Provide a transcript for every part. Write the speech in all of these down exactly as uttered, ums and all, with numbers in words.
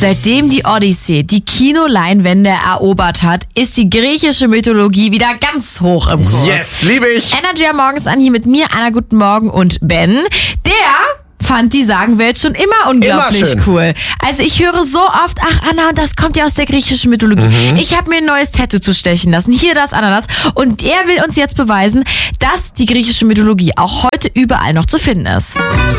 Seitdem die Odyssee die Kinoleinwände erobert hat, ist die griechische Mythologie wieder ganz hoch im Kurs. Yes, liebe ich. Energy am Morgens an, hier mit mir, Anna, guten Morgen, und Ben, der fand die Sagenwelt schon immer unglaublich immer schön. cool. Also ich höre so oft, ach Anna, und das kommt ja aus der griechischen Mythologie. Mhm. Ich habe mir ein neues Tattoo zustechen lassen. Hier das, Ananas. Und er will uns jetzt beweisen, dass die griechische Mythologie auch heute überall noch zu finden ist.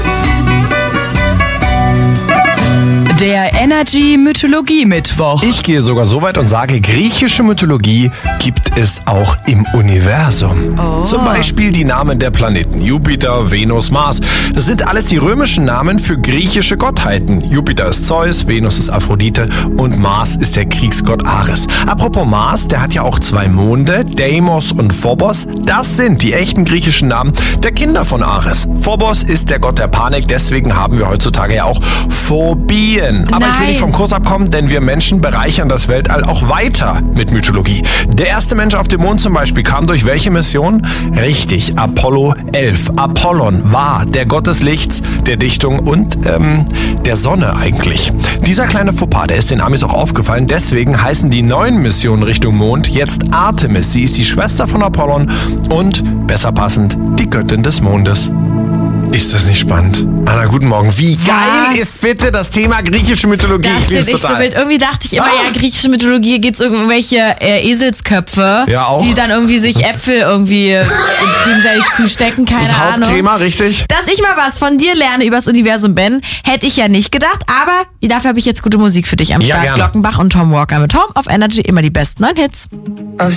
Der Energy Mythologie Mittwoch. Ich gehe sogar so weit und sage, griechische Mythologie gibt es auch im Universum. Oh. Zum Beispiel die Namen der Planeten Jupiter, Venus, Mars. Das sind alles die römischen Namen für griechische Gottheiten. Jupiter ist Zeus, Venus ist Aphrodite und Mars ist der Kriegsgott Ares. Apropos Mars, der hat ja auch zwei Monde, Deimos und Phobos. Das sind die echten griechischen Namen der Kinder von Ares. Phobos ist der Gott der Panik, deswegen haben wir heutzutage ja auch Phobien. Aber Nein. ich will nicht vom Kurs abkommen, denn wir Menschen bereichern das Weltall auch weiter mit Mythologie. Der erste Mensch auf dem Mond zum Beispiel kam durch welche Mission? Richtig, Apollo elf. Apollon war der Gott des Lichts, der Dichtung und ähm, der Sonne eigentlich. Dieser kleine Fauxpas, der ist den Amis auch aufgefallen. Deswegen heißen die neuen Missionen Richtung Mond jetzt Artemis. Sie ist die Schwester von Apollon und, besser passend, die Göttin des Mondes. Ist das nicht spannend? Anna, guten Morgen. Wie Was? geil ist bitte das Thema griechische Mythologie? Das Ich finde lieb's ich so total. wild. Irgendwie dachte ich immer, Ah. ja, griechische Mythologie geht's um irgendwelche äh, Eselsköpfe, Ja, auch. die dann irgendwie sich Äpfel irgendwie äh, gegenseitig zustecken, keine Das ist das Ahnung. Hauptthema, richtig? Dass ich mal was von dir lerne übers Universum, Ben, hätte ich ja nicht gedacht, aber dafür habe ich jetzt gute Musik für dich am Ja, Start. gerne. Glockenbach und Tom Walker mit Home auf Energy, immer die besten neuen Hits.